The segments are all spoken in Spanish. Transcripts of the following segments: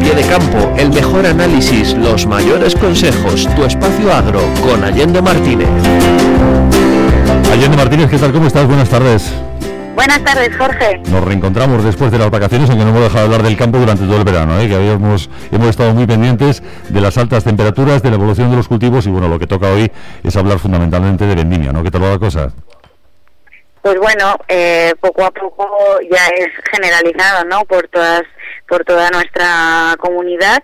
pie de campo, el mejor análisis, los mayores consejos. Tu espacio agro con Allende Martínez. Allende Martínez, ¿qué tal? ¿Cómo estás? Buenas tardes. Buenas tardes, Jorge. Nos reencontramos después de las vacaciones, aunque no hemos dejado de hablar del campo durante todo el verano, que hemos estado muy pendientes de las altas temperaturas, de la evolución de los cultivos y bueno, lo que toca hoy es hablar fundamentalmente de vendimia, ¿no? ¿Qué tal va la cosa? Pues bueno, poco a poco ya es generalizado, ¿no? Por toda nuestra comunidad,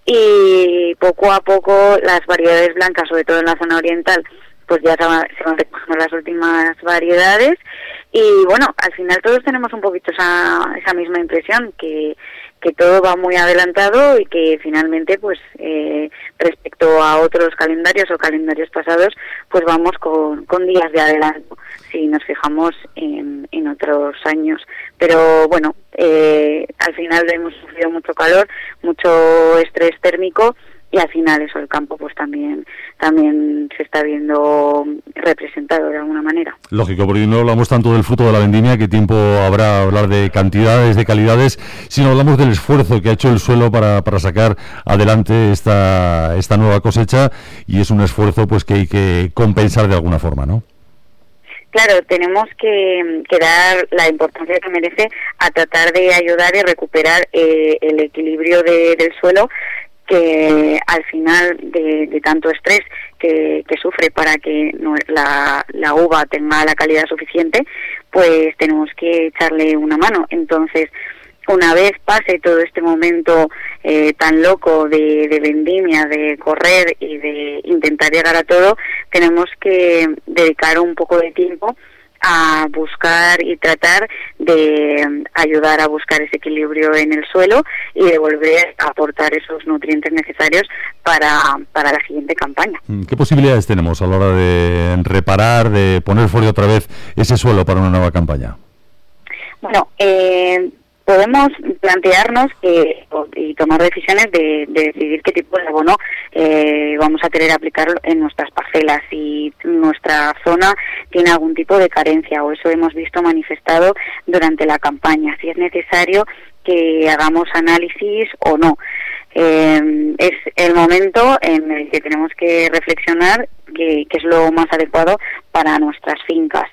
y poco a poco las variedades blancas, sobre todo en la zona oriental, pues ya se van recogiendo las últimas variedades. Y bueno, al final todos tenemos un poquito esa misma impresión, que todo va muy adelantado y que finalmente, pues respecto a otros calendarios o calendarios pasados, pues vamos con días de adelanto, si nos fijamos en otros años. Pero bueno, al final hemos sufrido mucho calor, mucho estrés térmico, y al final eso, el campo pues también se está viendo representado de alguna manera. Lógico, porque no hablamos tanto del fruto de la vendimia, que tiempo habrá hablar de cantidades, de calidades, sino hablamos del esfuerzo que ha hecho el suelo para sacar adelante esta nueva cosecha, y es un esfuerzo pues que hay que compensar de alguna forma, ¿no? Claro, tenemos que dar la importancia que merece a tratar de ayudar y recuperar el equilibrio del suelo, que al final de tanto estrés que sufre para que la uva tenga la calidad suficiente, pues tenemos que echarle una mano. Entonces, una vez pase todo este momento tan loco de vendimia, de correr y de intentar llegar a todo, tenemos que dedicar un poco de tiempo a buscar y tratar de ayudar a buscar ese equilibrio en el suelo y de volver a aportar esos nutrientes necesarios para la siguiente campaña. ¿Qué posibilidades tenemos a la hora de reparar, de poner fuerte otra vez ese suelo para una nueva campaña? Bueno, podemos plantearnos y tomar decisiones de decidir qué tipo de abono vamos a querer aplicar en nuestras parcelas, si nuestra zona tiene algún tipo de carencia, o eso hemos visto manifestado durante la campaña, si es necesario que hagamos análisis o no. Es el momento en el que tenemos que reflexionar qué es lo más adecuado para nuestras fincas.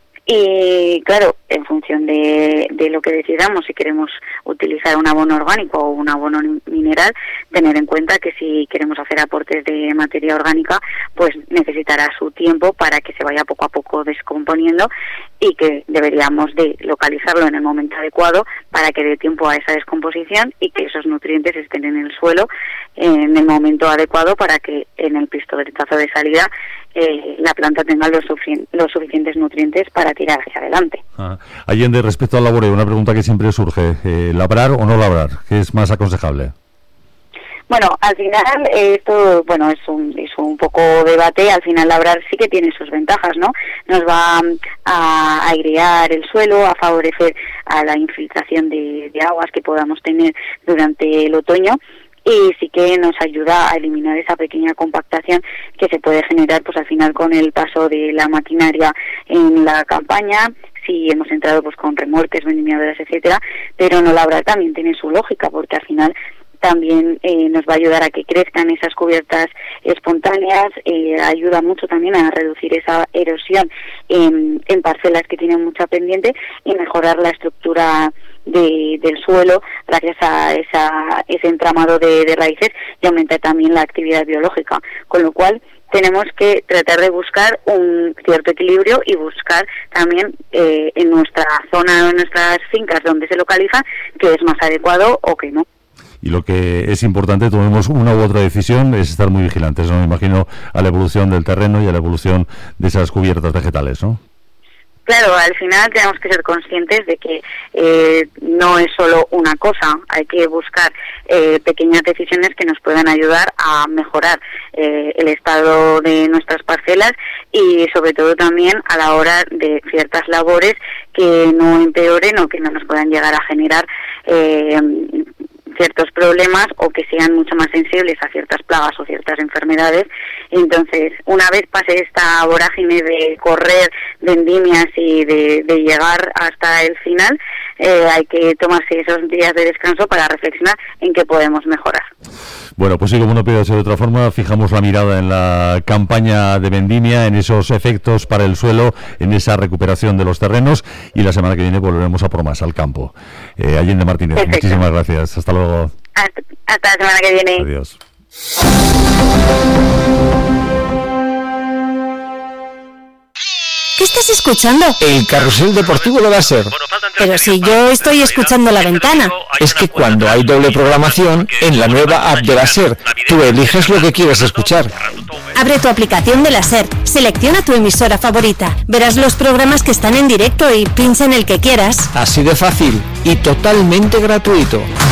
Y claro, en función de lo que decidamos, si queremos utilizar un abono orgánico o un abono mineral, tener en cuenta que si queremos hacer aportes de materia orgánica, pues necesitará su tiempo para que se vaya poco a poco descomponiendo, y que deberíamos de localizarlo en el momento adecuado para que dé tiempo a esa descomposición y que esos nutrientes estén en el suelo en el momento adecuado para que en el pistoletazo de salida la planta tenga los suficientes nutrientes para tirar hacia adelante. Allende, respecto al laboreo, una pregunta que siempre surge: ¿labrar o no labrar? ¿Qué es más aconsejable? Bueno, al final esto, bueno, es un poco debate. Al final labrar sí que tiene sus ventajas, ¿no? Nos va a airear el suelo, a favorecer a la infiltración de aguas que podamos tener durante el otoño, y sí que nos ayuda a eliminar esa pequeña compactación que se puede generar pues al final con el paso de la maquinaria en la campaña, si hemos entrado pues con remolques, vendimiadoras, etcétera. Pero no labrar también tiene su lógica, porque al final también nos va a ayudar a que crezcan esas cubiertas espontáneas, ayuda mucho también a reducir esa erosión en parcelas que tienen mucha pendiente, y mejorar la estructura del suelo gracias a ese entramado de raíces, y aumentar también la actividad biológica, con lo cual tenemos que tratar de buscar un cierto equilibrio y buscar también en nuestra zona, en nuestras fincas donde se localiza, que es más adecuado o que no. Y lo que es importante, tomemos una u otra decisión, es estar muy vigilantes, ¿no? Me imagino, a la evolución del terreno y a la evolución de esas cubiertas vegetales, ¿no? Claro, al final tenemos que ser conscientes de que no es solo una cosa, hay que buscar pequeñas decisiones que nos puedan ayudar a mejorar el estado de nuestras parcelas, y sobre todo también a la hora de ciertas labores que no empeoren o que no nos puedan llegar a generar ciertos problemas, o que sean mucho más sensibles a ciertas plagas o ciertas enfermedades, Entonces, una vez pase esta vorágine de correr vendimias y de llegar hasta el final, hay que tomarse esos días de descanso para reflexionar en qué podemos mejorar. Bueno, pues sí, como no puede ser de otra forma, fijamos la mirada en la campaña de vendimia, en esos efectos para el suelo, en esa recuperación de los terrenos, y la semana que viene volveremos a por más al campo. Allende Martínez, perfecto. Muchísimas gracias. Hasta luego. Hasta la semana que viene. Adiós. ¿Qué estás escuchando? El carrusel deportivo de la SER. Pero si yo estoy escuchando La Ventana. Es que cuando hay doble programación, en la nueva app de la SER, tú eliges lo que quieres escuchar. Abre tu aplicación de la SER, selecciona tu emisora favorita, verás los programas que están en directo y pincha en el que quieras. Así de fácil y totalmente gratuito.